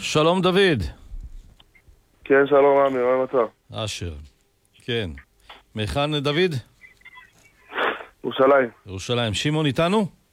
שלום דוד. כן, שלום רמי, מה אתה? אשר. כן. מהיכן דוד? ירושלים. ירושלים. שמעון איתנו?